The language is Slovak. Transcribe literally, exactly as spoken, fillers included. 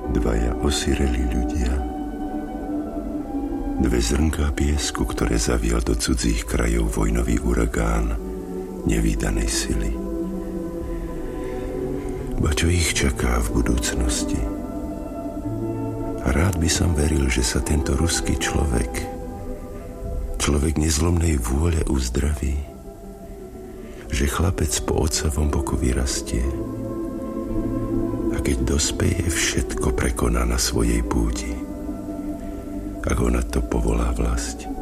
Dvaja osirelí ľudia, dve zrnká piesku, ktoré zavial do cudzích krajov vojnový uragán nevídanej sily. Ba čo ich čaká v budúcnosti? A rád by som veril, že sa tento ruský človek, človek nezlomnej vôle uzdraví, že chlapec po otcovom boku vyrastie a keď dospeje, všetko prekoná na svojej púti, ak ho na to povolá vlasť.